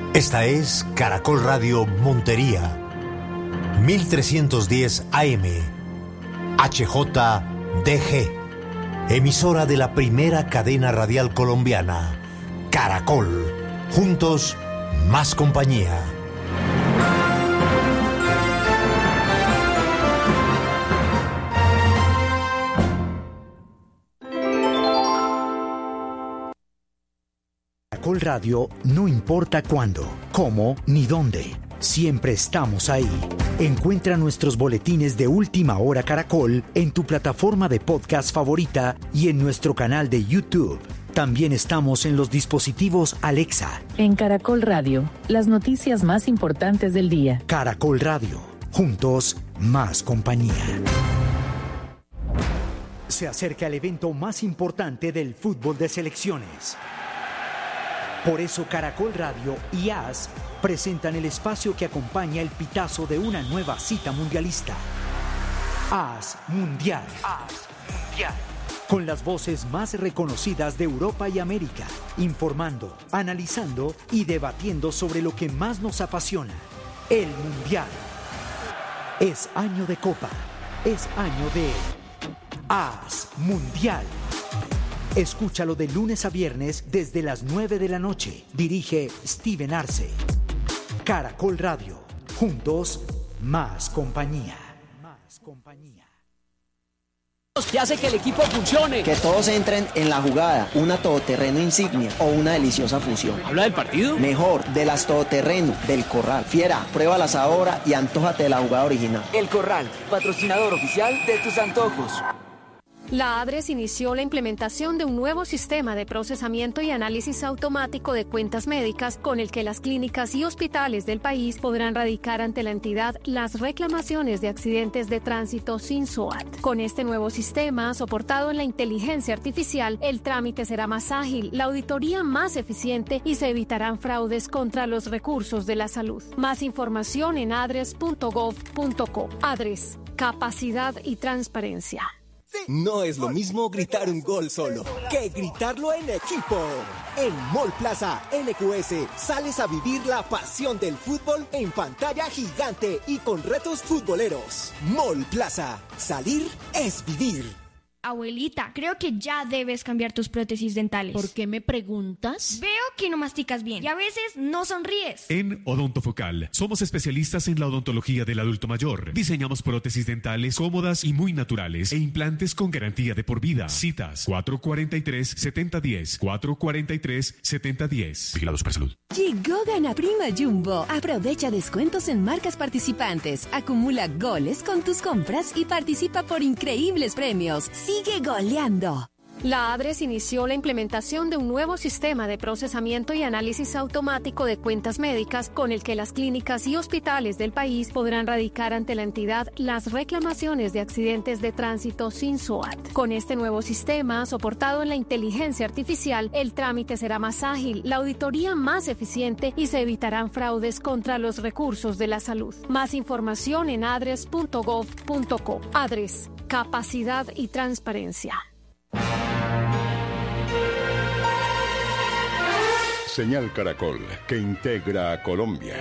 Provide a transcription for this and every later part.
Esta es Caracol Radio Montería, 1310 AM, HJDG, emisora de la primera cadena radial colombiana, Caracol, juntos, más compañía. Caracol Radio, no importa cuándo, cómo ni dónde, siempre estamos ahí. Encuentra nuestros boletines de Última Hora Caracol en tu plataforma de podcast favorita y en nuestro canal de YouTube. También estamos en los dispositivos Alexa. En Caracol Radio, las noticias más importantes del día. Caracol Radio, juntos, más compañía. Se acerca el evento más importante del fútbol de selecciones. Por eso Caracol Radio y AS presentan el espacio que acompaña el pitazo de una nueva cita mundialista. AS Mundial. Con las voces más reconocidas de Europa y América, informando, analizando y debatiendo sobre lo que más nos apasiona, el Mundial. Es año de Copa, es año de AS Mundial. Escúchalo de lunes a viernes desde las 9 de la noche. Dirige Steven Arce. Caracol Radio. Juntos, más compañía. ¿Qué hace que el equipo funcione? Que todos entren en la jugada, una todoterreno insignia o una deliciosa fusión. ¿Habla del partido? Mejor, de las todoterreno, del Corral. Fiera, pruébalas ahora y antójate de la jugada original. El Corral, patrocinador oficial de tus antojos. La ADRES inició la implementación de un nuevo sistema de procesamiento y análisis automático de cuentas médicas con el que las clínicas y hospitales del país podrán radicar ante la entidad las reclamaciones de accidentes de tránsito sin SOAT. Con este nuevo sistema, soportado en la inteligencia artificial, el trámite será más ágil, la auditoría más eficiente y se evitarán fraudes contra los recursos de la salud. Más información en adres.gov.co. ADRES, capacidad y transparencia. No es lo mismo gritar un gol solo que gritarlo en equipo. En Mall Plaza NQS sales a vivir la pasión del fútbol en pantalla gigante y con retos futboleros. Mall Plaza, salir es vivir. Abuelita, creo que ya debes cambiar tus prótesis dentales. ¿Por qué me preguntas? Veo que no masticas bien y a veces no sonríes. En Odontofocal somos especialistas en la odontología del adulto mayor. Diseñamos prótesis dentales cómodas y muy naturales e implantes con garantía de por vida. Citas 443-7010, 443-7010. Vigilado Supersalud. Llegó Gana Prima Jumbo. Aprovecha descuentos en marcas participantes. Acumula goles con tus compras y participa por increíbles premios. ¡Sigue goleando! La ADRES inició la implementación de un nuevo sistema de procesamiento y análisis automático de cuentas médicas con el que las clínicas y hospitales del país podrán radicar ante la entidad las reclamaciones de accidentes de tránsito sin SOAT. Con este nuevo sistema, soportado en la inteligencia artificial, el trámite será más ágil, la auditoría más eficiente y se evitarán fraudes contra los recursos de la salud. Más información en adres.gov.co. ADRES, capacidad y transparencia. Señal Caracol, que integra a Colombia.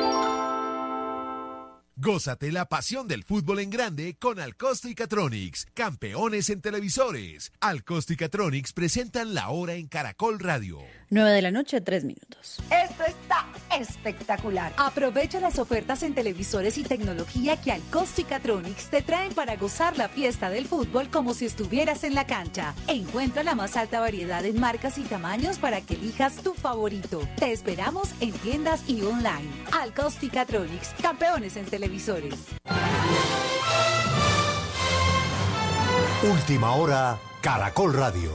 Gózate la pasión del fútbol en grande con Alcosto y Catronics, campeones en televisores. Alcosto y Catronics presentan La Hora en Caracol Radio. 9 de la noche, 3 minutos. Esto está espectacular. Aprovecha las ofertas en televisores y tecnología que Alcosto y Catronics te traen para gozar la fiesta del fútbol como si estuvieras en la cancha. Encuentra la más alta variedad en marcas y tamaños para que elijas tu favorito. Te esperamos en tiendas y online. Alcosto y Catronics, campeones en televisores. Última Hora, Caracol Radio.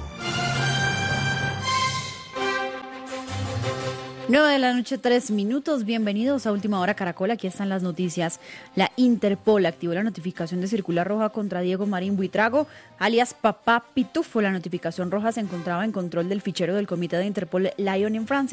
9 de la noche, 3 minutos. Bienvenidos a Última Hora Caracol. Aquí están las noticias. La Interpol activó la notificación de circular roja contra Diego Marín Buitrago, alias Papá Pitufo. La notificación roja se encontraba en control del fichero del comité de Interpol Lyon en Francia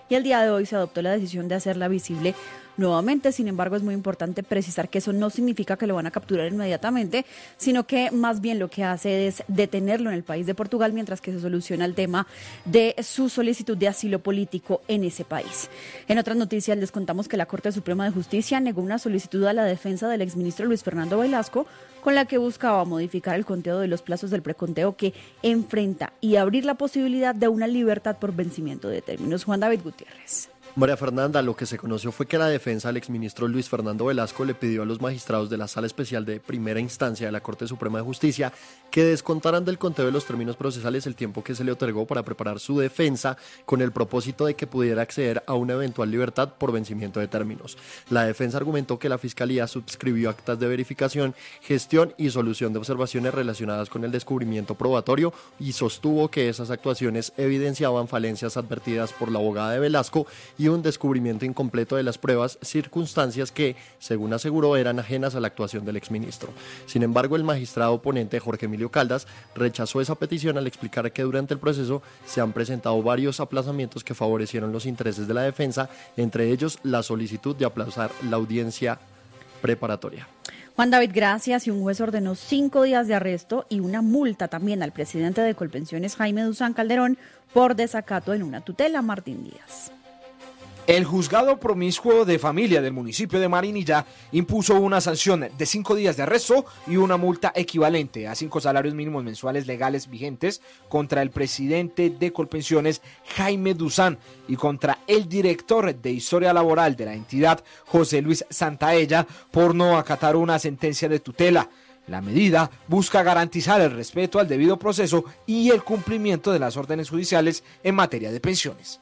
y el día de hoy se adoptó la decisión de hacerla visible nuevamente. Sin embargo, es muy importante precisar que eso no significa que lo van a capturar inmediatamente, sino que más bien lo que hace es detenerlo en el país de Portugal mientras que se soluciona el tema de su solicitud de asilo político en ese país. En otras noticias les contamos que la Corte Suprema de Justicia negó una solicitud a la defensa del exministro Luis Fernando Velasco con la que buscaba modificar el conteo de los plazos del preconteo que enfrenta y abrir la posibilidad de una libertad por vencimiento de términos. Juan David Gutiérrez. María Fernanda, lo que se conoció fue que la defensa del exministro Luis Fernando Velasco le pidió a los magistrados de la Sala Especial de Primera Instancia de la Corte Suprema de Justicia que descontaran del conteo de los términos procesales el tiempo que se le otorgó para preparar su defensa con el propósito de que pudiera acceder a una eventual libertad por vencimiento de términos. La defensa argumentó que la Fiscalía subscribió actas de verificación, gestión y solución de observaciones relacionadas con el descubrimiento probatorio y sostuvo que esas actuaciones evidenciaban falencias advertidas por la abogada de Velasco y un descubrimiento incompleto de las pruebas, circunstancias que, según aseguró, eran ajenas a la actuación del exministro. Sin embargo, el magistrado oponente Jorge Emilio Caldas rechazó esa petición al explicar que durante el proceso se han presentado varios aplazamientos que favorecieron los intereses de la defensa, entre ellos la solicitud de aplazar la audiencia preparatoria. Juan David, gracias. Y un juez ordenó 5 días de arresto y una multa también al presidente de Colpensiones, Jaime Duzán Calderón, por desacato en una tutela. Martín Díaz. El juzgado promiscuo de familia del municipio de Marinilla impuso una sanción de 5 días de arresto y una multa equivalente a 5 salarios mínimos mensuales legales vigentes contra el presidente de Colpensiones, Jaime Duzán, y contra el director de Historia Laboral de la entidad, José Luis Santaella, por no acatar una sentencia de tutela. La medida busca garantizar el respeto al debido proceso y el cumplimiento de las órdenes judiciales en materia de pensiones.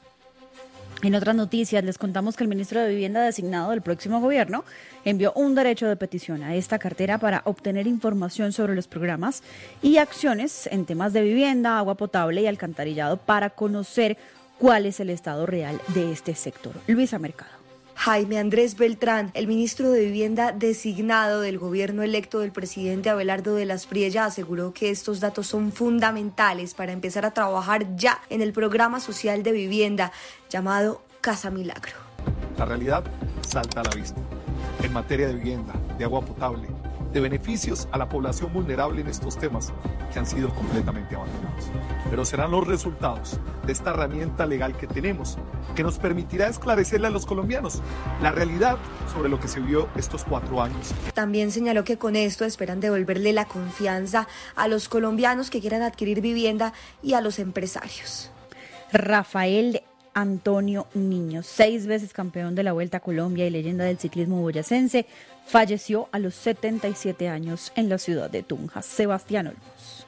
En otras noticias, les contamos que el ministro de Vivienda designado del próximo gobierno envió un derecho de petición a esta cartera para obtener información sobre los programas y acciones en temas de vivienda, agua potable y alcantarillado para conocer cuál es el estado real de este sector. Luisa Mercado. Jaime Andrés Beltrán, el ministro de Vivienda designado del gobierno electo del presidente Abelardo de las Priella, aseguró que estos datos son fundamentales para empezar a trabajar ya en el programa social de vivienda llamado Casa Milagro. La realidad salta a la vista. En materia de vivienda, de agua potable, de beneficios a la población vulnerable en estos temas que han sido completamente abandonados. Pero serán los resultados de esta herramienta legal que tenemos que nos permitirá esclarecerle a los colombianos la realidad sobre lo que se vio estos 4 años. También señaló que con esto esperan devolverle la confianza a los colombianos que quieran adquirir vivienda y a los empresarios. Rafael Antonio Niño, 6 veces campeón de la Vuelta a Colombia y leyenda del ciclismo boyacense, falleció a los 77 años en la ciudad de Tunja. Sebastián Olmos.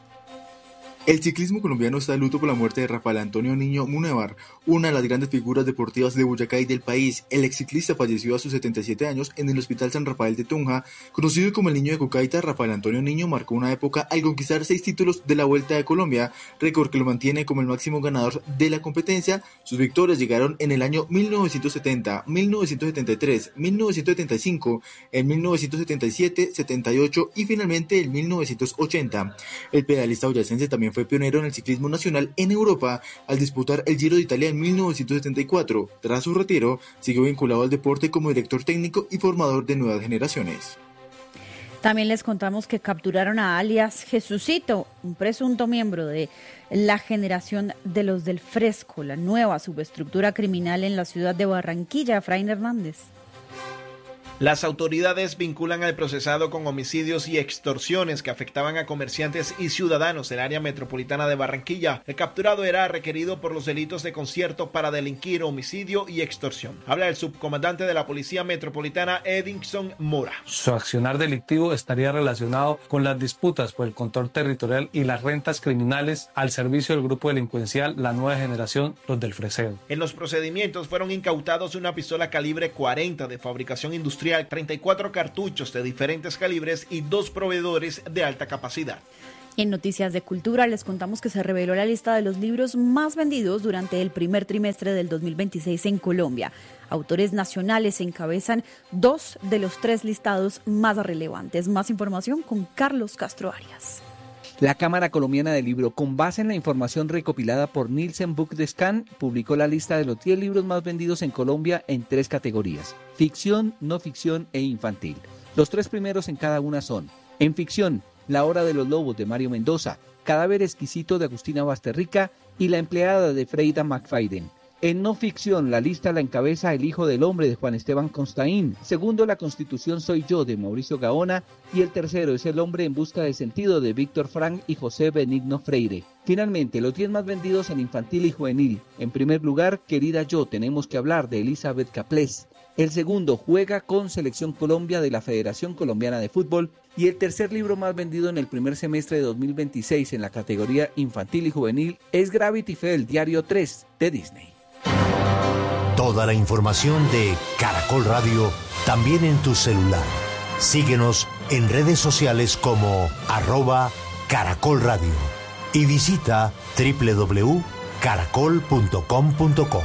El ciclismo colombiano está de luto por la muerte de Rafael Antonio Niño Munevar, una de las grandes figuras deportivas de Boyacá y del país. El exciclista falleció a sus 77 años en el Hospital San Rafael de Tunja. Conocido como el Niño de Cocaita, Rafael Antonio Niño marcó una época al conquistar 6 títulos de la Vuelta de Colombia, récord que lo mantiene como el máximo ganador de la competencia. Sus victorias llegaron en el año 1970, 1973, 1975, en 1977, 78 y finalmente en 1980. El pedalista boyacense también fue pionero en el ciclismo nacional en Europa al disputar el Giro de Italia en 1974. Tras su retiro, siguió vinculado al deporte como director técnico y formador de nuevas generaciones. También les contamos que capturaron a alias Jesucito, un presunto miembro de la generación de los del Fresco, la nueva subestructura criminal en la ciudad de Barranquilla. Efraín Hernández. Las autoridades vinculan al procesado con homicidios y extorsiones que afectaban a comerciantes y ciudadanos del área metropolitana de Barranquilla. El capturado era requerido por los delitos de concierto para delinquir, homicidio y extorsión. Habla el subcomandante de la Policía Metropolitana, Edinson Mora. Su accionar delictivo estaría relacionado con las disputas por el control territorial y las rentas criminales al servicio del grupo delincuencial La Nueva Generación, los del Fresedo. En los procedimientos fueron incautados una pistola calibre 40 de fabricación industrial, 34 cartuchos de diferentes calibres y 2 proveedores de alta capacidad. En noticias de cultura les contamos que se reveló la lista de los libros más vendidos durante el primer trimestre del 2026 en Colombia. Autores nacionales encabezan 2 de los 3 listados más relevantes. Más información con Carlos Castro Arias. La Cámara Colombiana del Libro, con base en la información recopilada por Nielsen Book Scan, publicó la lista de los 10 libros más vendidos en Colombia en 3 categorías: ficción, no ficción e infantil. Los 3 primeros en cada una son: en ficción, La Hora de los Lobos de Mario Mendoza, Cadáver Exquisito de Agustina Basterrica y La Empleada de Freida McFadden. En no ficción, la lista la encabeza El Hijo del Hombre de Juan Esteban Constaín, segundo La Constitución Soy Yo de Mauricio Gaona y el tercero es El Hombre en Busca de Sentido de Víctor Frank y José Benigno Freire. Finalmente, los 10 más vendidos en infantil y juvenil. En primer lugar, Querida Yo, Tenemos que Hablar de Elizabeth Caplés. El segundo, Juega con Selección Colombia de la Federación Colombiana de Fútbol. Y el tercer libro más vendido en el primer semestre de 2026 en la categoría infantil y juvenil es Gravity Falls, Diario 3 de Disney. Toda la información de Caracol Radio también en tu celular. Síguenos en redes sociales como @Caracol Radio y visita www.caracol.com.co.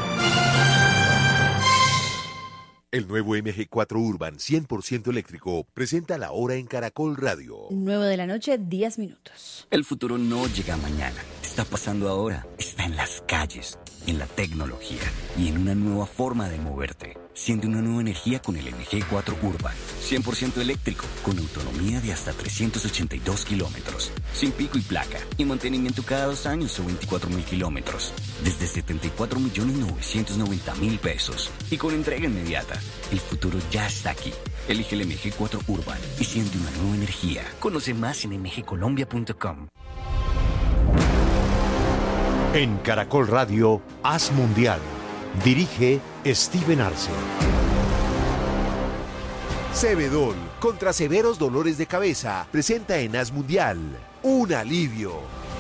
El nuevo MG4 Urban 100% eléctrico presenta La Hora en Caracol Radio. 9 de la noche, 10 minutos. El futuro no llega mañana, está pasando ahora, está en las calles, en la tecnología y en una nueva forma de moverte. Siente una nueva energía con el MG4 Urban, 100% eléctrico, con autonomía de hasta 382 kilómetros, sin pico y placa, y mantenimiento cada 2 años o 24.000 kilómetros, desde 74.990.000 pesos, y con entrega inmediata. El futuro ya está aquí. Elige el MG4 Urban y siente una nueva energía. Conoce más en mgcolombia.com. En Caracol Radio, Haz Mundial. Dirige Steven Arce. Cebedol, contra severos dolores de cabeza, presenta en Haz Mundial un alivio.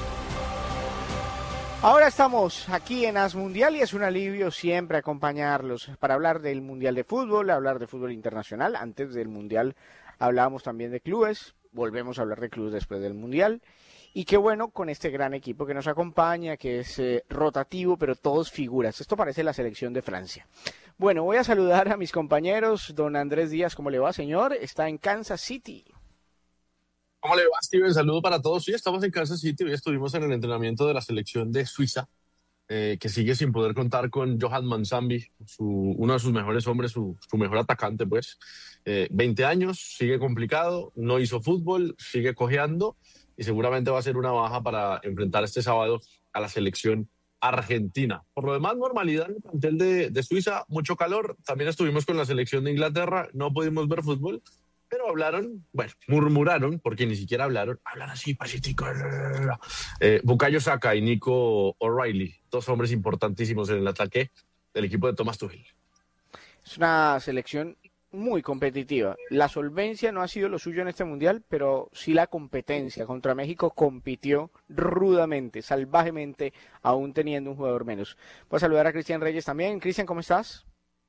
Ahora estamos aquí en Haz Mundial y es un alivio siempre acompañarlos para hablar del Mundial de Fútbol, hablar de fútbol internacional. Antes del Mundial hablábamos también de clubes, volvemos a hablar de clubes después del Mundial. Y qué bueno con este gran equipo que nos acompaña, que es rotativo, pero todos figuras. Esto parece la selección de Francia. Bueno, voy a saludar a mis compañeros. Don Andrés Díaz, ¿cómo le va, señor? Está en Kansas City. ¿Cómo le va, Steven? Saludo para todos. Sí, estamos en Kansas City. Hoy estuvimos en el entrenamiento de la selección de Suiza, que sigue sin poder contar con Johan Mansambi, uno de sus mejores hombres, su mejor atacante, pues. 20 años, sigue complicado, no hizo fútbol, sigue cojeando, y seguramente va a ser una baja para enfrentar este sábado a la selección argentina. Por lo demás, normalidad en el plantel de Suiza, mucho calor. También estuvimos con la selección de Inglaterra, no pudimos ver fútbol, pero hablaron, bueno, murmuraron, porque ni siquiera hablan así, pacífico. Bukayo Saka y Nico O'Reilly, 2 hombres importantísimos en el ataque del equipo de Thomas Tuchel. Es una selección muy competitiva. La solvencia no ha sido lo suyo en este mundial, pero sí la competencia. Contra México compitió rudamente, salvajemente, aún teniendo un jugador menos. Voy a saludar a Cristian Reyes también. Cristian, ¿cómo estás?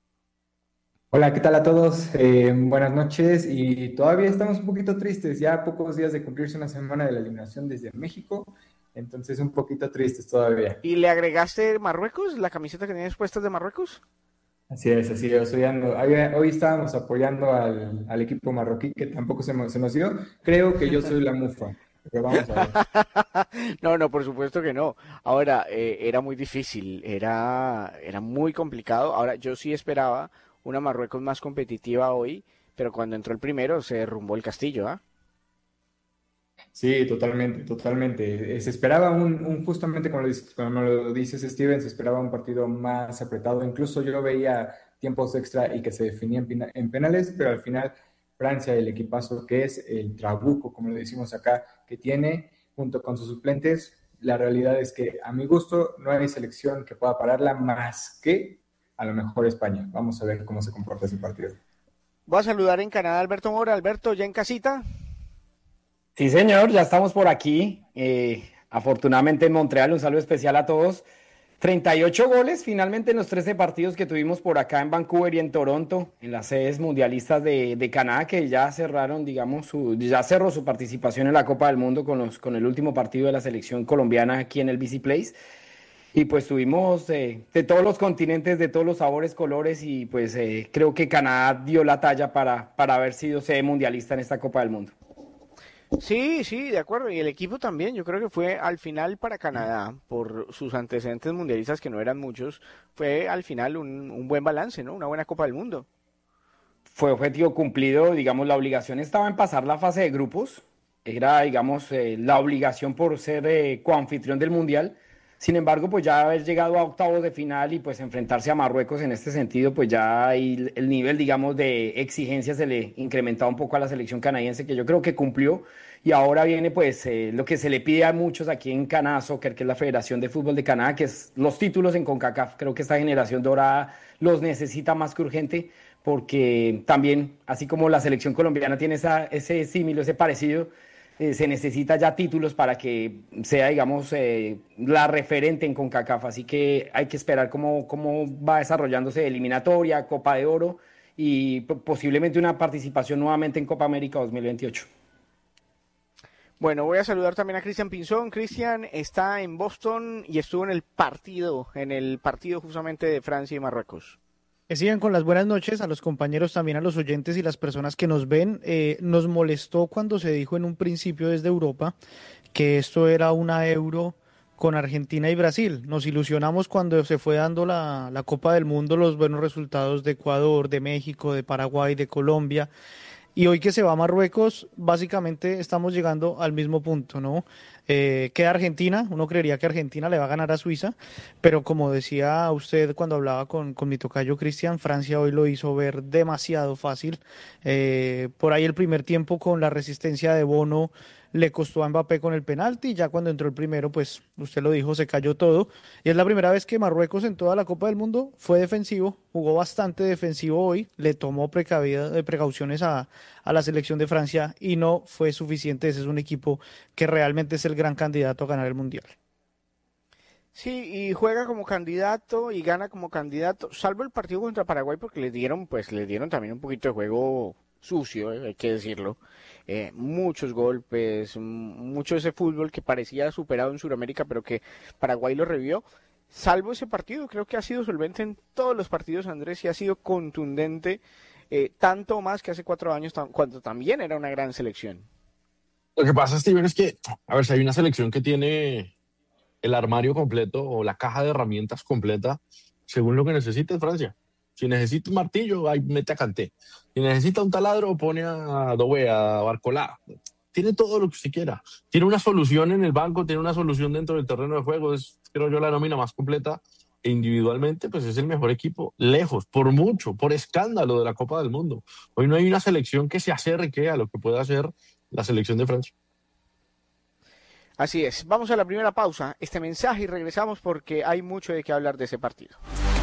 Hola, ¿qué tal a todos? Buenas noches, y todavía estamos un poquito tristes, ya a pocos días de cumplirse una semana de la eliminación desde México, entonces un poquito tristes todavía. ¿Y le agregaste Marruecos, la camiseta que tenías puesta de Marruecos? Así es, hoy estábamos apoyando al equipo marroquí, que tampoco se nos dio. Creo que yo soy la mufa, pero vamos a ver. No, por supuesto que no. Ahora, era muy difícil, era muy complicado. Ahora, yo sí esperaba una Marruecos más competitiva hoy, pero cuando entró el primero se derrumbó el castillo, ¿ah? Sí, totalmente. Se esperaba justamente como lo dices, Steven, se esperaba un partido más apretado. Incluso yo veía tiempos extra y que se definían en penales, pero al final Francia, el equipazo que es, el trabuco, como lo decimos acá, que tiene, junto con sus suplentes, la realidad es que a mi gusto no hay selección que pueda pararla más que a lo mejor España. Vamos a ver cómo se comporta ese partido. Voy a saludar en Canadá a Alberto Mora. Alberto, ¿ya en casita? Sí, señor, ya estamos por aquí. Afortunadamente en Montreal, un saludo especial a todos. 38 goles finalmente en los 13 partidos que tuvimos por acá en Vancouver y en Toronto, en las sedes mundialistas de Canadá, que ya cerraron, ya cerró su participación en la Copa del Mundo con el último partido de la selección colombiana aquí en el BC Place. Y pues tuvimos de todos los continentes, de todos los sabores, colores, y pues creo que Canadá dio la talla para haber sido sede mundialista en esta Copa del Mundo. Sí, de acuerdo. Y el equipo también, yo creo que fue al final para Canadá, por sus antecedentes mundialistas que no eran muchos, fue al final un buen balance, ¿no? Una buena Copa del Mundo. Fue objetivo cumplido, digamos, la obligación estaba en pasar la fase de grupos, era, digamos, la obligación por ser coanfitrión del Mundial. Sin embargo, pues ya haber llegado a octavos de final y pues enfrentarse a Marruecos en este sentido, pues ya ahí el nivel, digamos, de exigencia se le incrementaba un poco a la selección canadiense, que yo creo que cumplió. Y ahora viene pues lo que se le pide a muchos aquí en Canadá Soccer, que es la Federación de Fútbol de Canadá, que es los títulos en CONCACAF. Creo que esta generación dorada los necesita más que urgente, porque también, así como la selección colombiana tiene ese símil, ese parecido, se necesita ya títulos para que sea, digamos, la referente en CONCACAF. Así que hay que esperar cómo va desarrollándose eliminatoria, Copa de Oro y posiblemente una participación nuevamente en Copa América 2028. Bueno, voy a saludar también a Cristian Pinzón. Cristian está en Boston y estuvo en el partido justamente de Francia y Marruecos. Que sigan con las buenas noches a los compañeros, también a los oyentes y las personas que nos ven. Nos molestó cuando se dijo en un principio desde Europa que esto era una Euro con Argentina y Brasil. Nos ilusionamos cuando se fue dando la Copa del Mundo, los buenos resultados de Ecuador, de México, de Paraguay, de Colombia. Y hoy que se va a Marruecos, básicamente estamos llegando al mismo punto, ¿no? Queda Argentina, uno creería que Argentina le va a ganar a Suiza, pero como decía usted cuando hablaba con mi tocayo Cristian, Francia hoy lo hizo ver demasiado fácil. Por ahí el primer tiempo con la resistencia de Bono le costó a Mbappé con el penalti, ya cuando entró el primero, pues usted lo dijo, se cayó todo. Y es la primera vez que Marruecos en toda la Copa del Mundo fue defensivo, jugó bastante defensivo hoy, le tomó precauciones a la selección de Francia y no fue suficiente. Ese es un equipo que realmente es el gran candidato a ganar el Mundial. Sí, y juega como candidato y gana como candidato, salvo el partido contra Paraguay porque les dieron también un poquito de juego sucio, hay que decirlo. Muchos golpes, mucho de ese fútbol que parecía superado en Sudamérica, pero que Paraguay lo revivió. Salvo ese partido, creo que ha sido solvente en todos los partidos, Andrés, y ha sido contundente, tanto más que hace 4 años, cuando también era una gran selección. Lo que pasa, Steven, es que, a ver, si hay una selección que tiene el armario completo o la caja de herramientas completa, según lo que necesita, es Francia. Si necesita un martillo, ahí mete a Kanté. Si necesita un taladro, pone a Doué, a Barcolá. Tiene todo lo que usted quiera. Tiene una solución en el banco, tiene una solución dentro del terreno de juego. Es, creo yo, la nómina más completa. E individualmente, pues es el mejor equipo, lejos, por mucho, por escándalo de la Copa del Mundo. Hoy no hay una selección que se acerque a lo que pueda hacer la selección de Francia. Así es. Vamos a la primera pausa, este mensaje, y regresamos porque hay mucho de qué hablar de ese partido.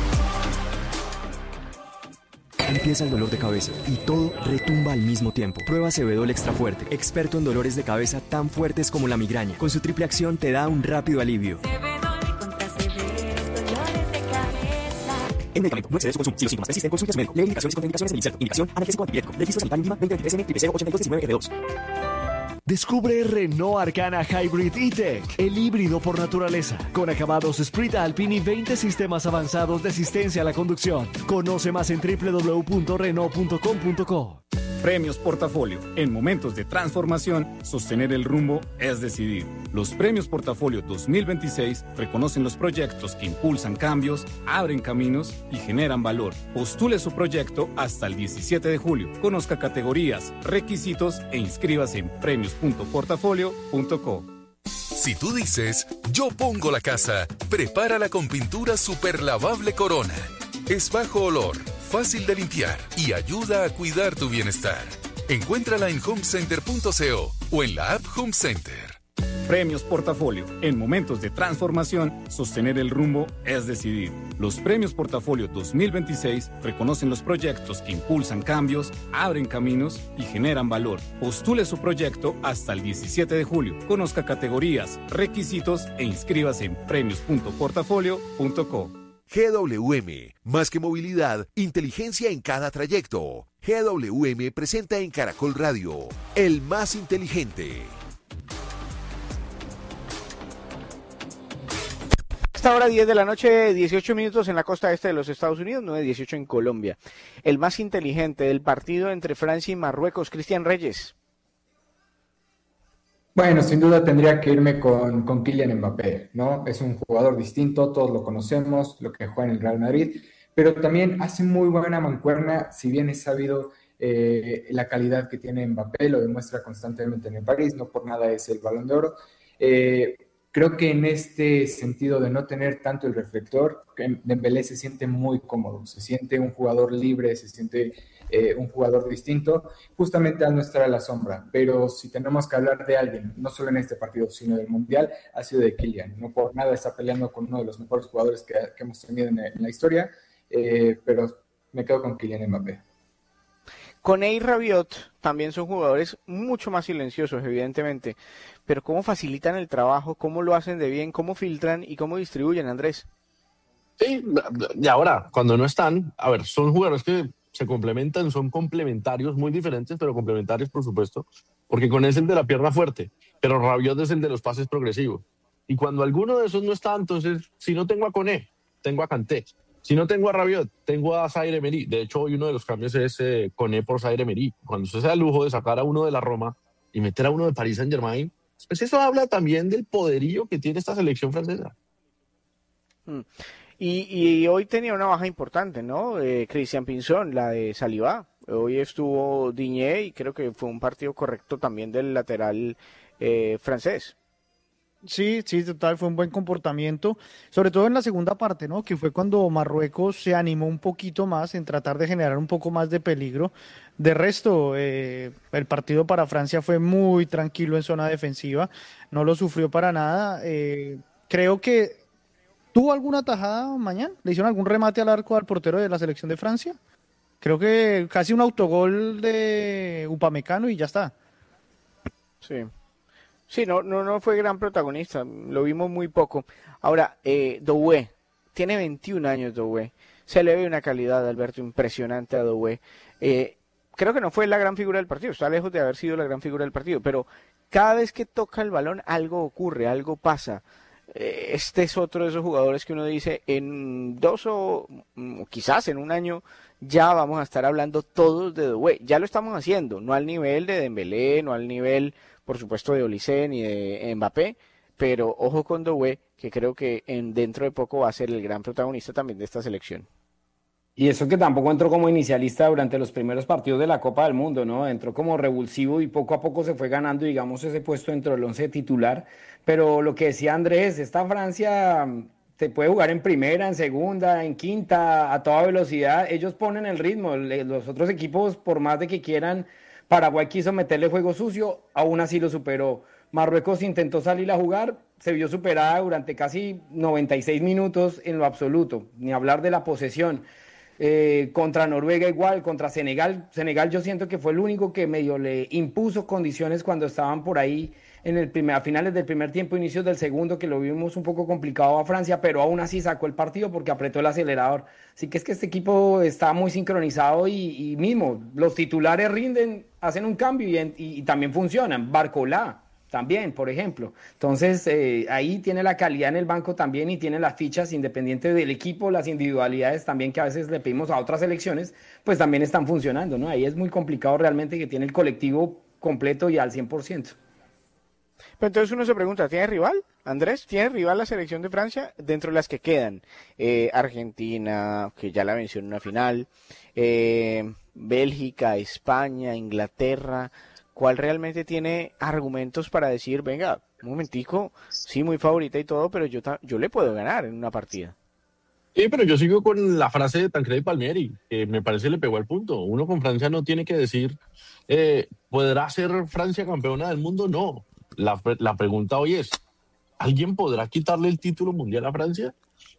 Empieza el dolor de cabeza y todo retumba al mismo tiempo. Prueba Cebedol Extra Fuerte, experto en dolores de cabeza tan fuertes como la migraña. Con su triple acción te da un rápido alivio. Cebedol contra severos dolores de cabeza. El medicamento no excede su consumo. Si los síntomas persisten, consulte a su médico. Lee indicaciones y contraindicaciones en el insert. Indicación analgésico antipirético. Registro sanitario INVIMA 2023N 08219F2. Descubre Renault Arcana Hybrid E-Tech, el híbrido por naturaleza, con acabados Sprint Alpine y 20 sistemas avanzados de asistencia a la conducción. Conoce más en www.renault.com.co. Premios Portafolio. En momentos de transformación, sostener el rumbo es decidir. Los Premios Portafolio 2026 reconocen los proyectos que impulsan cambios, abren caminos y generan valor. Postule su proyecto hasta el 17 de julio. Conozca categorías, requisitos e inscríbase en premios.portafolio.co. Si tú dices, yo pongo la casa, prepárala con pintura superlavable Corona. Es bajo olor, fácil de limpiar y ayuda a cuidar tu bienestar. Encuéntrala en homecenter.co o en la app Home Center. Premios Portafolio. En momentos de transformación, sostener el rumbo es decidir. Los Premios Portafolio 2026 reconocen los proyectos que impulsan cambios, abren caminos y generan valor. Postule su proyecto hasta el 17 de julio. Conozca categorías, requisitos e inscríbase en premios.portafolio.co. GWM, más que movilidad, inteligencia en cada trayecto. GWM presenta en Caracol Radio, el más inteligente. Esta hora 10 de la noche, 18 minutos en la costa este de los Estados Unidos, 9:18 en Colombia. El más inteligente del partido entre Francia y Marruecos, Cristian Reyes. Bueno, sin duda tendría que irme con Kylian Mbappé, ¿no? Es un jugador distinto, todos lo conocemos, lo que juega en el Real Madrid, pero también hace muy buena mancuerna, si bien es sabido la calidad que tiene Mbappé, lo demuestra constantemente en el París, no por nada es el Balón de Oro. Eh, Creo que en este sentido de no tener tanto el reflector, Dembélé se siente muy cómodo, se siente un jugador libre, se siente un jugador distinto, justamente al no estar a la sombra. Pero si tenemos que hablar de alguien, no solo en este partido, sino del Mundial, ha sido de Kylian. No por nada está peleando con uno de los mejores jugadores que hemos tenido en la historia, pero me quedo con Kylian Mbappé. Koné y Rabiot también son jugadores mucho más silenciosos, evidentemente, pero cómo facilitan el trabajo, cómo lo hacen de bien, cómo filtran y cómo distribuyen, Andrés. Sí, y ahora, cuando no están, a ver, son jugadores que se complementan, son complementarios, muy diferentes, pero complementarios, por supuesto, porque Koné es el de la pierna fuerte, pero Rabiot es el de los pases progresivos. Y cuando alguno de esos no está, entonces, si no tengo a Koné, tengo a Kanté. Si no tengo a Rabiot, tengo a Zaire Emery. De hecho, hoy uno de los cambios es Koné por Zaire Emery. Cuando usted se da el lujo de sacar a uno de la Roma y meter a uno de Paris Saint-Germain, pues eso habla también del poderío que tiene esta selección francesa. Y hoy tenía una baja importante, ¿no? Christian Pinzón, la de Saliba. Hoy estuvo Digne y creo que fue un partido correcto también del lateral francés. Sí, sí, total, fue un buen comportamiento, sobre todo en la segunda parte, ¿no? Que fue cuando Marruecos se animó un poquito más en tratar de generar un poco más de peligro. De resto, el partido para Francia fue muy tranquilo en zona defensiva, no lo sufrió para nada. Creo que tuvo alguna tajada mañana, le hicieron algún remate al arco al portero de la selección de Francia. Creo que casi un autogol de Upamecano y ya está. Sí. Sí, no fue gran protagonista, lo vimos muy poco. Ahora, Doué, tiene 21 años Doué, se le ve una calidad, Alberto, impresionante a Doué. Creo que no fue la gran figura del partido, está lejos de haber sido la gran figura del partido, pero cada vez que toca el balón algo ocurre, algo pasa. Este es otro de esos jugadores que uno dice, en 2 o quizás en un año ya vamos a estar hablando todos de Doué. Ya lo estamos haciendo, no al nivel de Dembélé, no al nivel, por supuesto, de Olise ni de Mbappé, pero ojo con Doué, que creo que dentro de poco va a ser el gran protagonista también de esta selección. Y eso que tampoco entró como inicialista durante los primeros partidos de la Copa del Mundo, ¿no? Entró como revulsivo y poco a poco se fue ganando, digamos, ese puesto dentro del once titular. Pero lo que decía Andrés, esta Francia te puede jugar en primera, en segunda, en quinta, a toda velocidad. Ellos ponen el ritmo. Los otros equipos, por más de que quieran, Paraguay quiso meterle juego sucio, aún así lo superó. Marruecos intentó salir a jugar, se vio superada durante casi 96 minutos en lo absoluto, ni hablar de la posesión. Contra Noruega igual, contra Senegal. Senegal yo siento que fue el único que medio le impuso condiciones cuando estaban por ahí a finales del primer tiempo, inicios del segundo, que lo vimos un poco complicado a Francia, pero aún así sacó el partido porque apretó el acelerador. Así que es que este equipo está muy sincronizado y mismo, los titulares rinden, hacen un cambio y también funcionan. Barcolá también, por ejemplo. Entonces, ahí tiene la calidad en el banco también y tiene las fichas, independiente del equipo, las individualidades también que a veces le pedimos a otras selecciones, pues también están funcionando, ¿no? Ahí es muy complicado realmente que tiene el colectivo completo y al 100%. Pero entonces uno se pregunta, ¿tiene rival, Andrés? ¿Tiene rival la selección de Francia dentro de las que quedan? Argentina, que ya la venció en una final, Bélgica, España, Inglaterra. ¿Cuál realmente tiene argumentos para decir, venga, un momentico, sí, muy favorita y todo, pero yo le puedo ganar en una partida? Sí, pero yo sigo con la frase de Tancredi Palmieri, que me parece le pegó al punto. Uno con Francia no tiene que decir, ¿podrá ser Francia campeona del mundo? No. La pregunta hoy es, ¿alguien podrá quitarle el título mundial a Francia?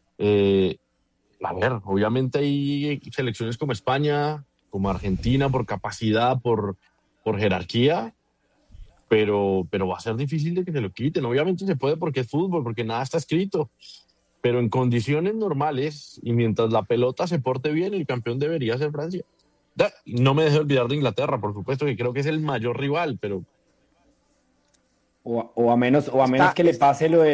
A ver, obviamente hay selecciones como España, como Argentina, por capacidad, por jerarquía, pero va a ser difícil de que se lo quiten. Obviamente se puede porque es fútbol, porque nada está escrito, pero en condiciones normales y mientras la pelota se porte bien, el campeón debería ser Francia. No me dejo olvidar de Inglaterra, por supuesto, que creo que es el mayor rival, pero a menos que le pase lo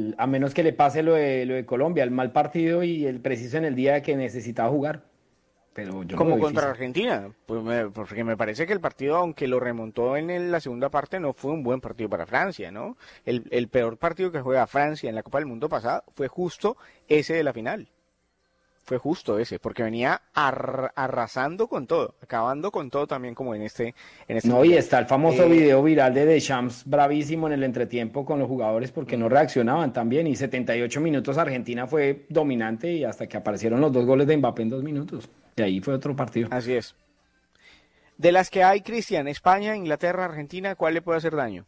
de Colombia, el mal partido y el preciso en el día que necesitaba jugar. pero yo como lo veo contra difícil. Argentina, pues porque me parece que el partido, aunque lo remontó en la segunda parte, no fue un buen partido para Francia, ¿no? El peor partido que juega Francia en la Copa del Mundo pasada fue justo ese de la final. Fue justo ese, porque venía arrasando con todo, acabando con todo también como en este No, y está el famoso Eh, video viral de Deschamps bravísimo en el entretiempo con los jugadores porque no reaccionaban también, y 78 minutos Argentina fue dominante y hasta que aparecieron los 2 goles de Mbappé en 2 minutos. Y ahí fue otro partido. Así es. De las que hay, Cristian, España, Inglaterra, Argentina, ¿cuál le puede hacer daño?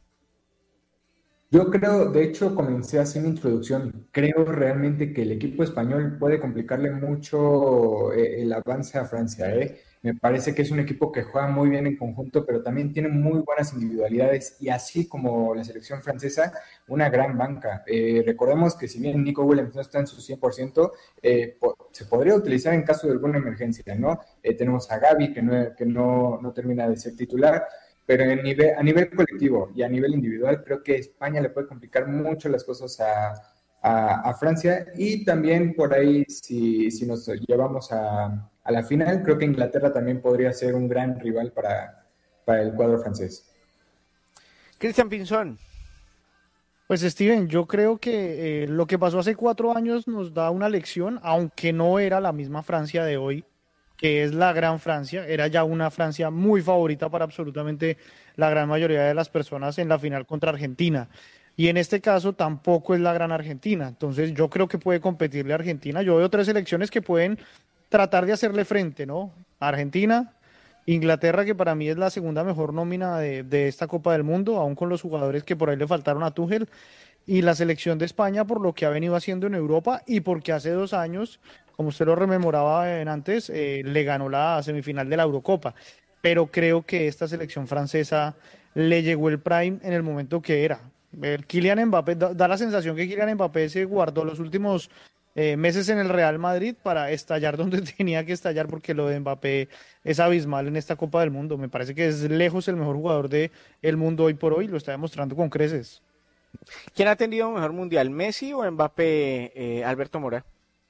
Yo creo, de hecho, comencé así mi introducción. Creo realmente que el equipo español puede complicarle mucho el avance a Francia, ¿eh? Me parece que es un equipo que juega muy bien en conjunto, pero también tiene muy buenas individualidades y así como la selección francesa, una gran banca. Recordemos que si bien Nico Williams no está en su 100%, se podría utilizar en caso de alguna emergencia, ¿no? Tenemos a Gavi, que no termina de ser titular. Pero a nivel colectivo y a nivel individual, creo que España le puede complicar mucho las cosas a Francia. Y también por ahí, si nos llevamos a la final, creo que Inglaterra también podría ser un gran rival para el cuadro francés. Cristian Pinzón. Pues Steven, yo creo que lo que pasó hace 4 años nos da una lección, aunque no era la misma Francia de hoy, que es la gran Francia, era ya una Francia muy favorita para absolutamente la gran mayoría de las personas en la final contra Argentina. Y en este caso tampoco es la gran Argentina. Entonces yo creo que puede competirle a Argentina. Yo veo 3 selecciones que pueden tratar de hacerle frente, ¿no? Argentina, Inglaterra, que para mí es la segunda mejor nómina de esta Copa del Mundo, aún con los jugadores que por ahí le faltaron a Tuchel, y la selección de España por lo que ha venido haciendo en Europa y porque hace 2 años, como usted lo rememoraba antes, le ganó la semifinal de la Eurocopa. Pero creo que esta selección francesa le llegó el prime en el momento que era. El Kylian Mbappé, da la sensación que Kylian Mbappé se guardó los últimos meses en el Real Madrid para estallar donde tenía que estallar, porque lo de Mbappé es abismal en esta Copa del Mundo. Me parece que es lejos el mejor jugador del mundo hoy por hoy, lo está demostrando con creces. ¿Quién ha tenido mejor mundial, Messi o Mbappé, Alberto Mora?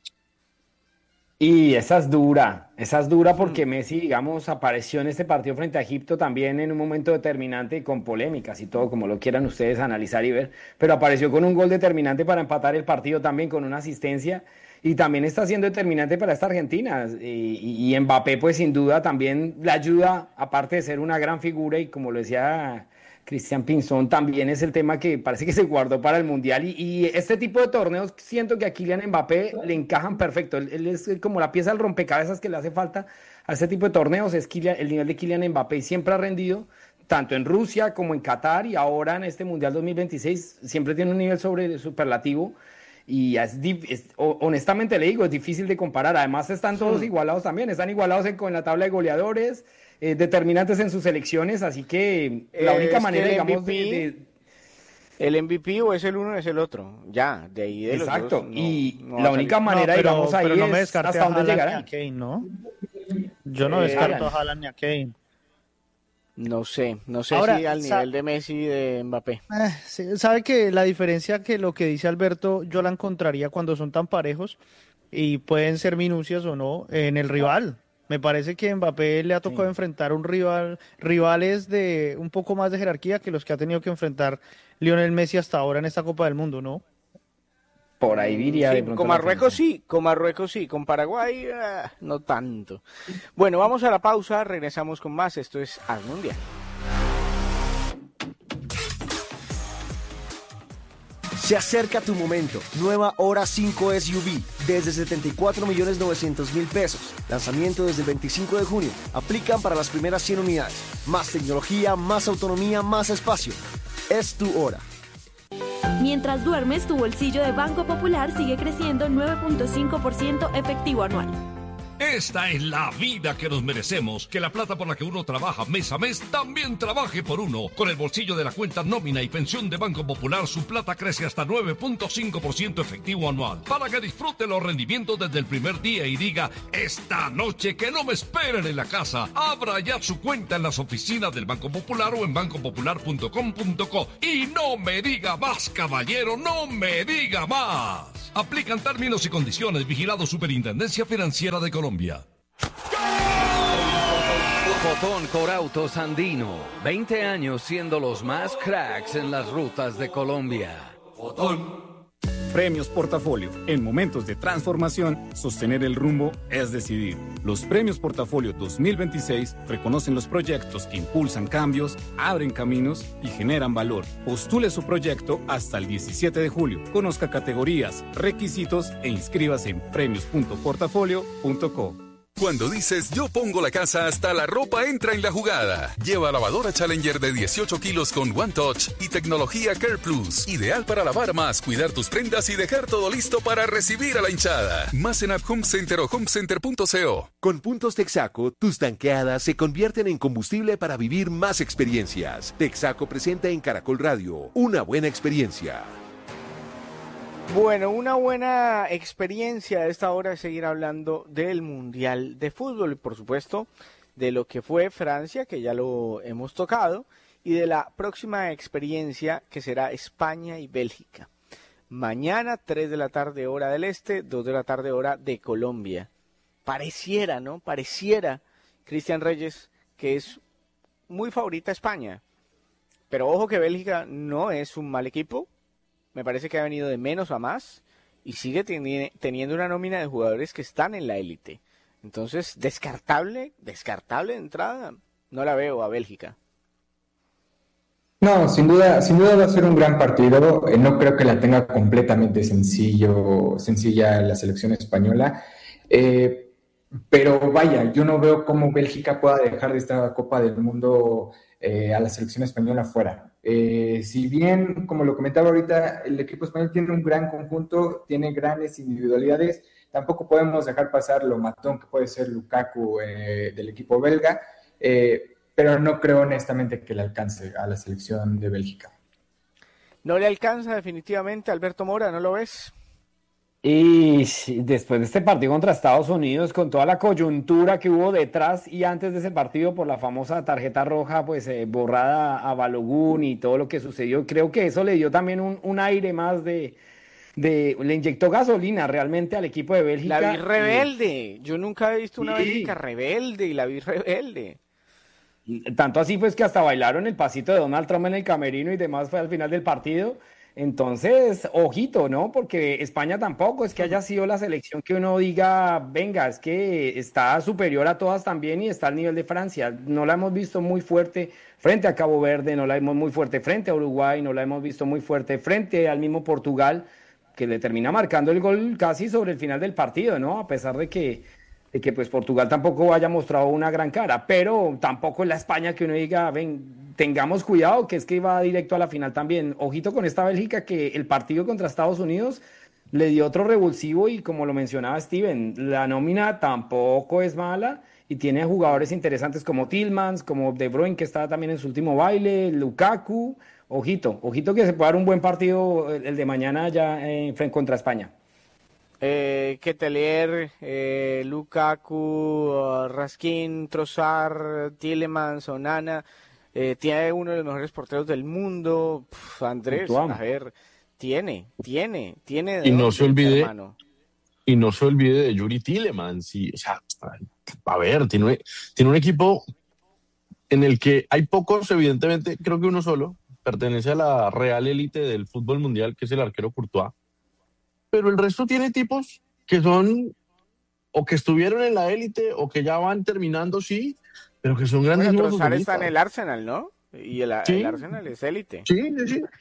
Y esa es dura porque Messi, digamos, apareció en este partido frente a Egipto también en un momento determinante y con polémicas y todo, como lo quieran ustedes analizar y ver, pero apareció con un gol determinante para empatar el partido también, con una asistencia, y también está siendo determinante para esta Argentina, y Mbappé pues sin duda también le ayuda, aparte de ser una gran figura, y como lo decía Cristian Pinzón, también es el tema que parece que se guardó para el Mundial, y este tipo de torneos siento que a Kylian Mbappé le encajan perfecto. Él es como la pieza del rompecabezas que le hace falta a este tipo de torneos, es el nivel de Kylian Mbappé, y siempre ha rendido, tanto en Rusia como en Qatar, y ahora en este Mundial 2026, siempre tiene un nivel superlativo, y honestamente le digo, es difícil de comparar. Además están todos igualados también, están igualados con la tabla de goleadores, determinantes en sus selecciones, así que la única manera, digamos, ¿El MVP o es el uno o es el otro? Ya, de ahí de exacto, los dos, y la única manera, digamos, ahí no me es descarte hasta dónde llegarán. a Kane, ¿no? Yo no descarto a Haaland ni a Kane. No sé Ahora, si al nivel de Messi y de Mbappé. Sí, sabe que la diferencia, que lo que dice Alberto, yo la encontraría cuando son tan parejos y pueden ser minucias o no en el rival. Me parece que Mbappé le ha tocado enfrentar un rivales de un poco más de jerarquía que los que ha tenido que enfrentar Lionel Messi hasta ahora en esta Copa del Mundo, ¿no? Por ahí diría. Sí, con Marruecos sí, con Paraguay no tanto. Bueno, vamos a la pausa, regresamos con más. Esto es Al Mundial. Se acerca tu momento. Nueva Hora 5 SUV desde 74.900.000 pesos. Lanzamiento desde el 25 de junio. Aplican para las primeras 100 unidades. Más tecnología, más autonomía, más espacio. Es tu hora. Mientras duermes, tu bolsillo de Banco Popular sigue creciendo 9.5% efectivo anual. Esta es la vida que nos merecemos. Que la plata por la que uno trabaja mes a mes también trabaje por uno. Con el bolsillo de la cuenta nómina y pensión de Banco Popular, su plata crece hasta 9.5% efectivo anual. Para que disfrute los rendimientos desde el primer día y diga, esta noche que no me esperen en la casa. Abra ya su cuenta en las oficinas del Banco Popular o en bancopopular.com.co. Y no me diga más, caballero, no me diga más. Aplican términos y condiciones. Vigilado Superintendencia Financiera de Colombia. Fotón Corautos Andino, 20 años siendo los más cracks en las rutas de Colombia. Fotón. Premios Portafolio. En momentos de transformación, sostener el rumbo es decidir. Los Premios Portafolio 2026 reconocen los proyectos que impulsan cambios, abren caminos y generan valor. Postule su proyecto hasta el 17 de julio. Conozca categorías, requisitos e inscríbase en premios.portafolio.co. Cuando dices yo pongo la casa, hasta la ropa entra en la jugada. Lleva lavadora Challenger de 18 kilos con One Touch y tecnología Care Plus. Ideal para lavar más, cuidar tus prendas y dejar todo listo para recibir a la hinchada. Más en App Home Center o homecenter.co. Con puntos Texaco, tus tanqueadas se convierten en combustible para vivir más experiencias. Texaco presenta en Caracol Radio una buena experiencia. Bueno, una buena experiencia a esta hora es seguir hablando del Mundial de Fútbol y por supuesto de lo que fue Francia, que ya lo hemos tocado, y de la próxima experiencia que será España y Bélgica. Mañana 3 de la tarde hora del este, 2 de la tarde hora de Colombia. Pareciera, ¿no? Pareciera, Cristian Reyes, que es muy favorita España. Pero ojo que Bélgica no es un mal equipo. Me parece que ha venido de menos a más y sigue teniendo una nómina de jugadores que están en la élite. Entonces, descartable de entrada, no la veo a Bélgica. No, sin duda va a ser un gran partido. No creo que la tenga completamente sencilla la selección española. Pero vaya, yo no veo cómo Bélgica pueda dejar de esta Copa del Mundo a la selección española fuera. Si bien, como lo comentaba ahorita, el equipo español tiene un gran conjunto, tiene grandes individualidades, tampoco podemos dejar pasar lo matón que puede ser Lukaku del equipo belga, pero no creo honestamente que le alcance a la selección de Bélgica. No le alcanza definitivamente, Alberto Mora, ¿no lo ves? Y después de este partido contra Estados Unidos, con toda la coyuntura que hubo detrás y antes de ese partido por la famosa tarjeta roja, pues borrada a Balogun y todo lo que sucedió, creo que eso le dio también un aire más le inyectó gasolina realmente al equipo de Bélgica. La vi rebelde, yo nunca he visto una Bélgica rebelde y la vi rebelde. Tanto así pues que hasta bailaron el pasito de Donald Trump en el camerino y demás fue al final del partido. Entonces, ojito, ¿no? Porque España tampoco es que haya sido la selección que uno diga, venga, es que está superior a todas también y está al nivel de Francia. No la hemos visto muy fuerte frente a Cabo Verde, no la vimos muy fuerte frente a Uruguay, no la hemos visto muy fuerte frente al mismo Portugal, que le termina marcando el gol casi sobre el final del partido, ¿no? A pesar de que pues Portugal tampoco haya mostrado una gran cara, pero tampoco es la España que uno diga, ven, tengamos cuidado, que es que va directo a la final también. Ojito con esta Bélgica que el partido contra Estados Unidos le dio otro revulsivo y como lo mencionaba Steven, la nómina tampoco es mala y tiene jugadores interesantes como Tielemans, como De Bruyne que está también en su último baile, Lukaku. Ojito que se puede dar un buen partido el de mañana ya contra España. Ketelier, Lukaku, Raskin, Trossard, Tielemans, Onana, tiene uno de los mejores porteros del mundo. Andrés, a ver, tiene de y no se olvide, hermano. Y no se olvide de Yuri Tielemans. O sea, a ver, tiene un equipo en el que hay pocos, evidentemente, creo que uno solo pertenece a la real élite del fútbol mundial, que es el arquero Courtois. Pero el resto tiene tipos que son o que estuvieron en la élite o que ya van terminando, sí, pero que son grandes. Bueno, Trossard está en el Arsenal, ¿no? Y el Arsenal es élite. Sí.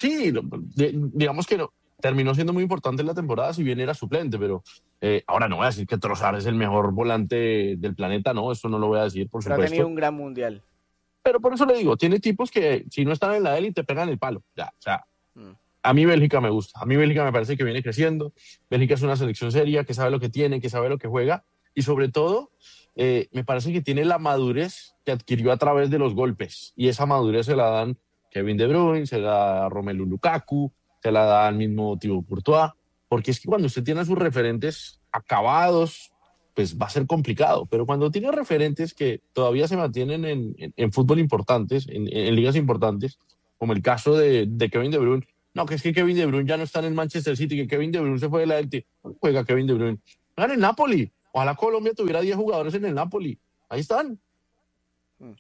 Digamos que no, terminó siendo muy importante en la temporada, si bien era suplente, pero ahora no voy a decir que Trossard es el mejor volante del planeta, no, eso no lo voy a decir, por supuesto. Ha tenido un gran mundial. Pero por eso le digo, tiene tipos que si no están en la élite pegan el palo, ya, o sea. A mí Bélgica me gusta, a mí Bélgica me parece que viene creciendo, Bélgica es una selección seria, que sabe lo que tiene, que sabe lo que juega, y sobre todo, me parece que tiene la madurez que adquirió a través de los golpes, y esa madurez se la dan Kevin De Bruyne, se la da Romelu Lukaku, se la da al mismo Thibaut Courtois, porque es que cuando usted tiene a sus referentes acabados, pues va a ser complicado, pero cuando tiene referentes que todavía se mantienen en fútbol importantes, en ligas importantes, como el caso de Kevin De Bruyne. No, que es que Kevin De Bruyne ya no está en el Manchester City, que Kevin De Bruyne se fue de la élite. ¿Dónde juega Kevin De Bruyne? Juega en el Napoli. Ojalá Colombia tuviera 10 jugadores en el Napoli. Ahí están.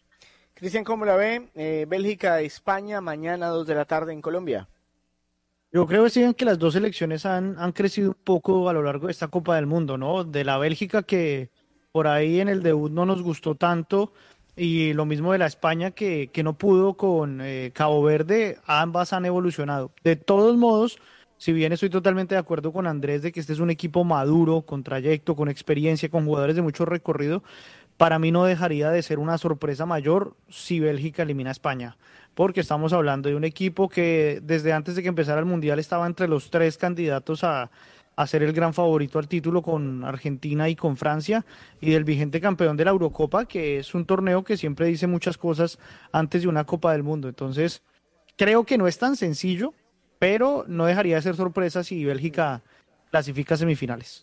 Cristian, ¿cómo la ve? Bélgica, España, mañana 2 de la tarde en Colombia. Yo creo, Steven, que las dos selecciones han crecido un poco a lo largo de esta Copa del Mundo, ¿no? De la Bélgica, que por ahí en el debut no nos gustó tanto, y lo mismo de la España, que no pudo con Cabo Verde, ambas han evolucionado. De todos modos, si bien estoy totalmente de acuerdo con Andrés de que este es un equipo maduro, con trayecto, con experiencia, con jugadores de mucho recorrido, para mí no dejaría de ser una sorpresa mayor si Bélgica elimina a España, porque estamos hablando de un equipo que desde antes de que empezara el Mundial estaba entre los 3 candidatos a ser el gran favorito al título, con Argentina y con Francia, y del vigente campeón de la Eurocopa, que es un torneo que siempre dice muchas cosas antes de una Copa del Mundo. Entonces, creo que no es tan sencillo, pero no dejaría de ser sorpresa si Bélgica clasifica a semifinales.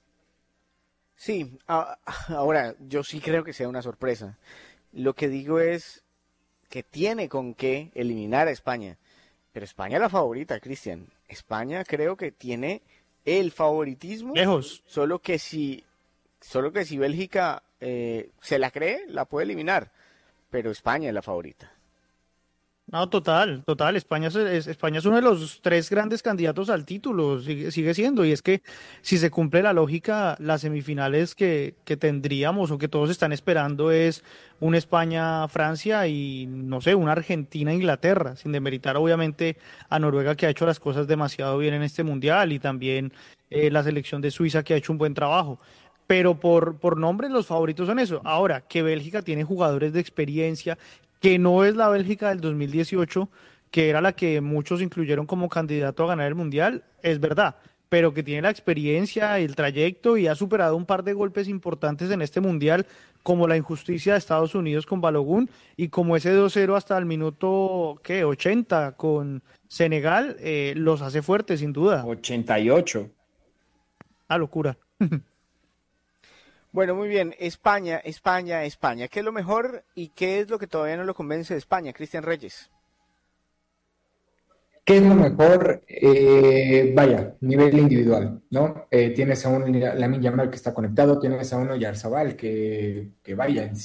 Sí, ahora yo sí creo que sea una sorpresa. Lo que digo es que tiene con qué eliminar a España, pero España es la favorita, Cristian. España creo que tiene el favoritismo. Lejos. Solo que si Bélgica se la cree, la puede eliminar, pero España es la favorita. No, total. España es uno de los 3 grandes candidatos al título, sigue siendo, y es que si se cumple la lógica, las semifinales que tendríamos o que todos están esperando es un España-Francia y, no sé, una Argentina-Inglaterra, sin demeritar obviamente a Noruega, que ha hecho las cosas demasiado bien en este Mundial, y también la selección de Suiza, que ha hecho un buen trabajo. Pero por nombre los favoritos son eso. Ahora, que Bélgica tiene jugadores de experiencia, que no es la Bélgica del 2018, que era la que muchos incluyeron como candidato a ganar el Mundial, es verdad, pero que tiene la experiencia, el trayecto, y ha superado un par de golpes importantes en este Mundial, como la injusticia de Estados Unidos con Balogun, y como ese 2-0 hasta el minuto 80 con Senegal, los hace fuertes sin duda. 88. Locura. Bueno, muy bien. España. ¿Qué es lo mejor y qué es lo que todavía no lo convence de España? Cristian Reyes. ¿Qué es lo mejor? Nivel individual, ¿no? Tienes a un Lamine Yamal que está conectado, tienes a un Oyarzabal que en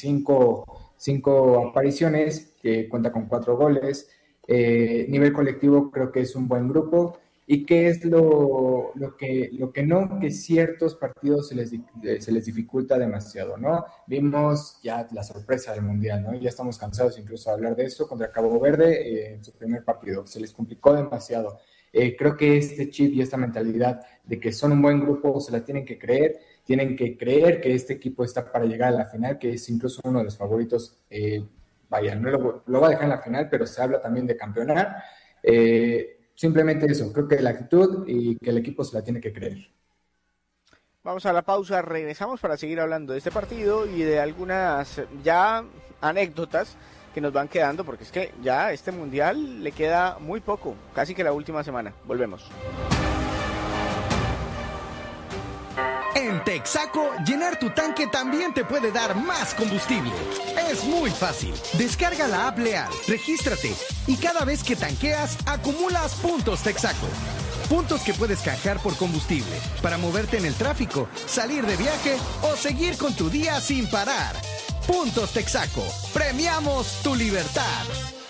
5 apariciones, que cuenta con 4 goles. Nivel colectivo, creo que es un buen grupo. ¿Y qué es lo que ciertos partidos se les dificulta demasiado, ¿no? Vimos ya la sorpresa del Mundial, ¿no? Ya estamos cansados incluso de hablar de esto contra Cabo Verde en su primer partido. Se les complicó demasiado. Creo que este chip y esta mentalidad de que son un buen grupo se la tienen que creer que este equipo está para llegar a la final, que es incluso uno de los favoritos. No lo va a dejar en la final, pero se habla también de campeonar. Simplemente eso, creo que la actitud y que el equipo se la tiene que creer. Vamos a la pausa, regresamos para seguir hablando de este partido y de algunas ya anécdotas que nos van quedando, porque es que ya este Mundial le queda muy poco, casi que la última semana. Volvemos. En Texaco, llenar tu tanque también te puede dar más combustible. Es muy fácil. Descarga la app Leal, regístrate y cada vez que tanqueas, acumulas puntos Texaco. Puntos que puedes canjear por combustible, para moverte en el tráfico, salir de viaje o seguir con tu día sin parar. Puntos Texaco. Premiamos tu libertad.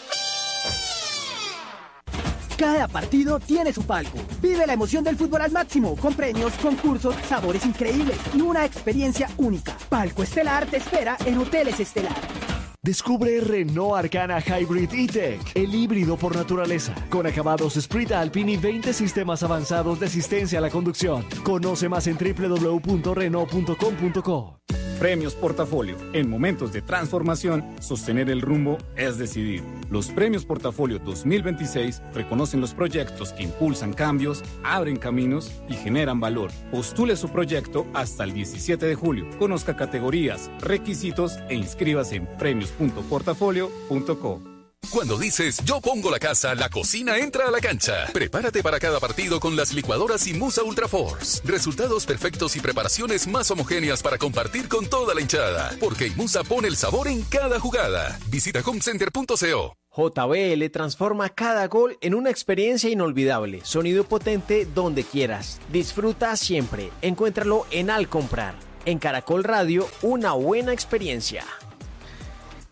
Cada partido tiene su palco. Vive la emoción del fútbol al máximo, con premios, concursos, sabores increíbles y una experiencia única. Palco Estelar te espera en Hoteles Estelar. Descubre Renault Arcana Hybrid E-Tech, el híbrido por naturaleza, con acabados Sprint Alpine y 20 sistemas avanzados de asistencia a la conducción. Conoce más en www.renault.com.co. Premios Portafolio. En momentos de transformación, sostener el rumbo es decidir. Los Premios Portafolio 2026 reconocen los proyectos que impulsan cambios, abren caminos y generan valor. Postule su proyecto hasta el 17 de julio. Conozca categorías, requisitos e inscríbase en premios.portafolio.co. Cuando dices yo pongo la casa, la cocina entra a la cancha. Prepárate para cada partido con las licuadoras Imusa Ultra Force. Resultados perfectos y preparaciones más homogéneas para compartir con toda la hinchada. Porque Imusa pone el sabor en cada jugada. Visita homecenter.co. JBL transforma cada gol en una experiencia inolvidable. Sonido potente donde quieras. Disfruta siempre. Encuéntralo en Al Comprar. En Caracol Radio, una buena experiencia.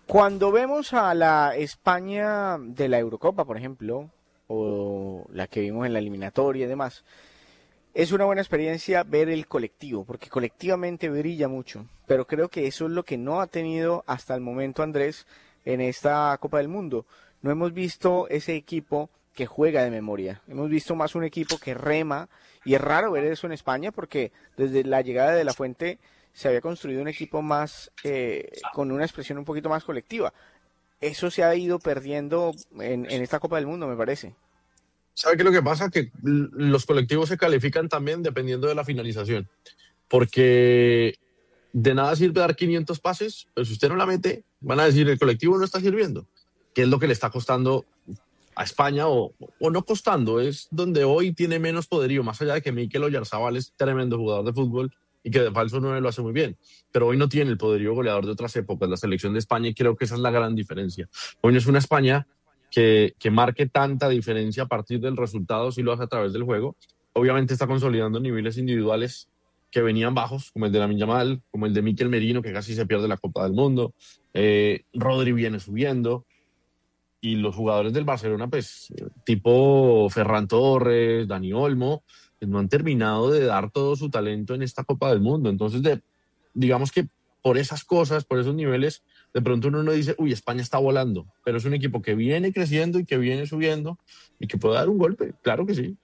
Cuando vemos a la España de la Eurocopa, por ejemplo, o la que vimos en la eliminatoria y demás, es una buena experiencia ver el colectivo, porque colectivamente brilla mucho, pero creo que eso es lo que no ha tenido hasta el momento Andrés en esta Copa del Mundo. No hemos visto ese equipo que juega de memoria, hemos visto más un equipo que rema, y es raro ver eso en España porque desde la llegada de La Fuente se había construido un equipo más con una expresión un poquito más colectiva. Eso se ha ido perdiendo en esta Copa del Mundo, me parece. ¿Sabe qué es lo que pasa? Que los colectivos se califican también dependiendo de la finalización. Porque de nada sirve dar 500 pases, pero si usted no la mete, van a decir el colectivo no está sirviendo. ¿Qué es lo que le está costando a España? O no costando, es donde hoy tiene menos poderío, más allá de que Mikel Oyarzabal es tremendo jugador de fútbol y que de falso 9 lo hace muy bien. Pero hoy no tiene el poderío goleador de otras épocas, la selección de España, y creo que esa es la gran diferencia. Hoy no es una España que marque tanta diferencia a partir del resultado, si lo hace a través del juego. Obviamente está consolidando niveles individuales que venían bajos, como el de Lamine Yamal, como el de Mikel Merino, que casi se pierde la Copa del Mundo. Rodri viene subiendo. Y los jugadores del Barcelona, pues, tipo Ferran Torres, Dani Olmo, pues, no han terminado de dar todo su talento en esta Copa del Mundo. Entonces, digamos que por esas cosas, por esos niveles, de pronto uno no dice, uy, España está volando, pero es un equipo que viene creciendo y que viene subiendo y que puede dar un golpe, claro que sí.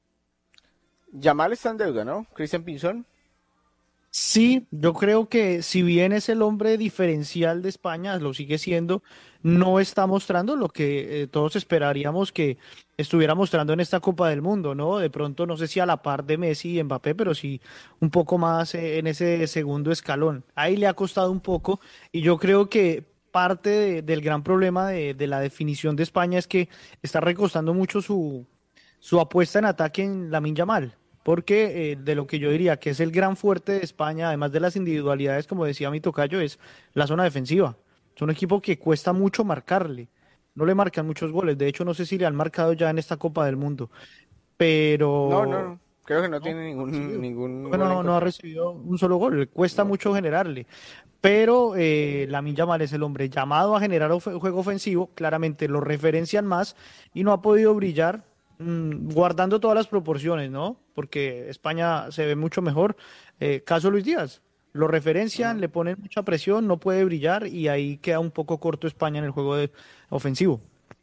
Yamal está en deuda, ¿no? Cristian Pinzón. Sí, yo creo que si bien es el hombre diferencial de España, lo sigue siendo, no está mostrando lo que todos esperaríamos que estuviera mostrando en esta Copa del Mundo, ¿no? De pronto no sé si a la par de Messi y Mbappé, pero sí un poco más en ese segundo escalón. Ahí le ha costado un poco y yo creo que parte del gran problema de la definición de España es que está recostando mucho su apuesta en ataque en Lamine Yamal. Porque de lo que yo diría que es el gran fuerte de España, además de las individualidades, como decía mi tocayo, es la zona defensiva. Es un equipo que cuesta mucho marcarle. No le marcan muchos goles. De hecho, no sé si le han marcado ya en esta Copa del Mundo. Pero... No. Creo que no tiene ningún bueno, no ha recibido un solo gol. Le cuesta mucho generarle. Pero Lamine Yamal es el hombre llamado a generar juego ofensivo. Claramente lo referencian más y no ha podido brillar. Guardando todas las proporciones, ¿no? Porque España se ve mucho mejor. Caso Luis Díaz, lo referencian, le ponen mucha presión, no puede brillar y ahí queda un poco corto España en el juego ofensivo.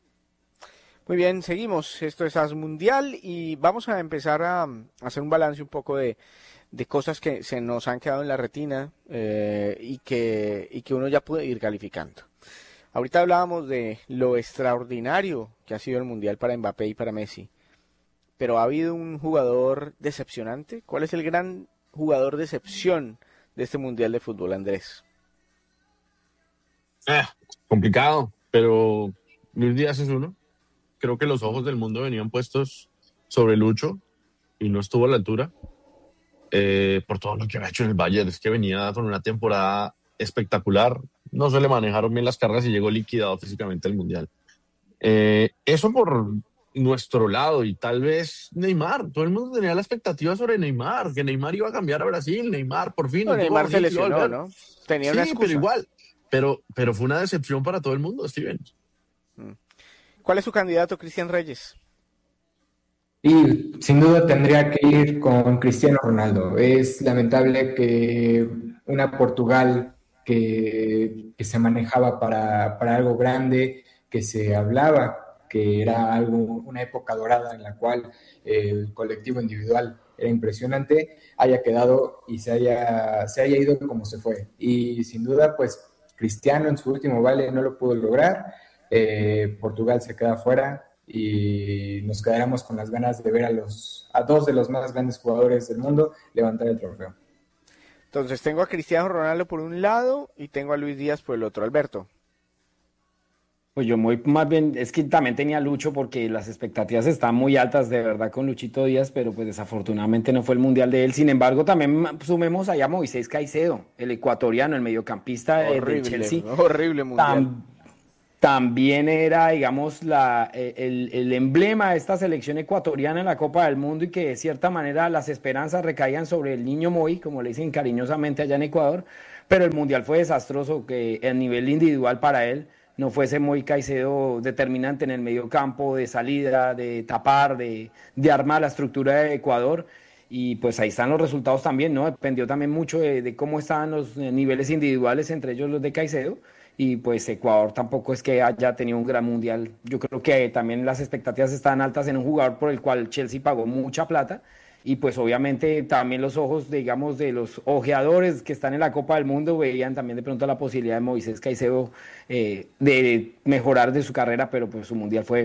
Muy bien, seguimos. Esto es AS Mundial y vamos a empezar a hacer un balance un poco de cosas que se nos han quedado en la retina y que uno ya puede ir calificando. Ahorita hablábamos de lo extraordinario que ha sido el Mundial para Mbappé y para Messi, pero ¿ha habido un jugador decepcionante? ¿Cuál es el gran jugador decepción de este Mundial de Fútbol, Andrés? Complicado, pero Luis Díaz es uno. Creo que los ojos del mundo venían puestos sobre Lucho y no estuvo a la altura por todo lo que había hecho en el Bayern. Es que venía con una temporada espectacular, no se le manejaron bien las cargas y llegó liquidado físicamente al Mundial. Eso por nuestro lado, y tal vez Neymar. Todo el mundo tenía la expectativa sobre Neymar, que Neymar iba a cambiar a Brasil. Neymar por fin. No, Neymar se lesionó, ¿no? Tenía una excusa. Pero igual, pero fue una decepción para todo el mundo, Steven. ¿Cuál es su candidato, Cristian Reyes? Y sin duda tendría que ir con Cristiano Ronaldo. Es lamentable que una Portugal que se manejaba para algo grande, que se hablaba que era una época dorada en la cual el colectivo individual era impresionante, haya quedado y se haya ido como se fue. Y sin duda, pues Cristiano en su último baile no lo pudo lograr. Portugal se queda fuera y nos quedaremos con las ganas de ver a dos de los más grandes jugadores del mundo levantar el trofeo. Entonces tengo a Cristiano Ronaldo por un lado y tengo a Luis Díaz por el otro. Alberto. Pues yo más bien, es que también tenía Lucho porque las expectativas están muy altas de verdad con Luchito Díaz, pero pues desafortunadamente no fue el mundial de él. Sin embargo, también sumemos allá a Moisés Caicedo, el ecuatoriano, el mediocampista del Chelsea. Horrible mundial. También era, digamos, el emblema de esta selección ecuatoriana en la Copa del Mundo y que de cierta manera las esperanzas recaían sobre el niño Moy, como le dicen cariñosamente allá en Ecuador, pero el Mundial fue desastroso, que a nivel individual para él no fuese muy Caicedo determinante en el medio campo, de salida, de tapar, de armar la estructura de Ecuador. Y pues ahí están los resultados también, ¿no? Dependió también mucho de cómo estaban los niveles individuales, entre ellos los de Caicedo. Y pues Ecuador tampoco es que haya tenido un gran mundial. Yo creo que también las expectativas están altas en un jugador por el cual Chelsea pagó mucha plata. Y pues obviamente también los ojos, digamos, de los ojeadores que están en la Copa del Mundo veían también de pronto la posibilidad de Moisés Caicedo de mejorar de su carrera, pero pues su mundial fue